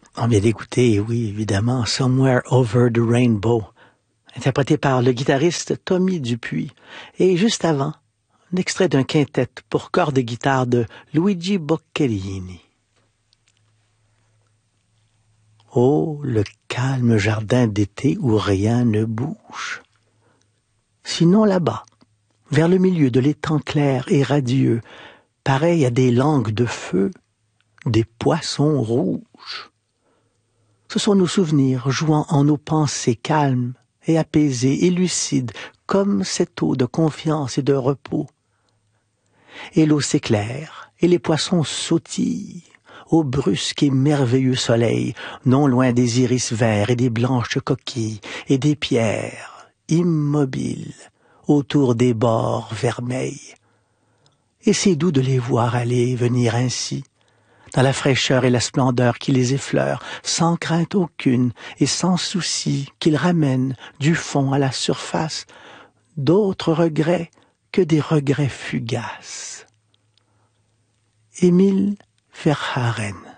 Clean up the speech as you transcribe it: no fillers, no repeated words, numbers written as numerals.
On vient d'écouter, oui, évidemment, Somewhere Over the Rainbow, interprété par le guitariste Tommy Dupuis. Et juste avant, un extrait d'un quintet pour cordes et guitare de Luigi Boccherini. Oh, le calme jardin d'été où rien ne bouge. Sinon là-bas, vers le milieu de l'étang clair et radieux, pareil à des langues de feu, des poissons rouges. Ce sont nos souvenirs jouant en nos pensées calmes et apaisées et lucides, comme cette eau de confiance et de repos. Et l'eau s'éclaire, et les poissons sautillent, au brusque et merveilleux soleil, non loin des iris verts et des blanches coquilles, et des pierres, immobiles, autour des bords vermeils. Et c'est doux de les voir aller et venir ainsi, dans la fraîcheur et la splendeur qui les effleure, sans crainte aucune et sans souci qu'ils ramènent du fond à la surface d'autres regrets que des regrets fugaces. Émile Verhaeren.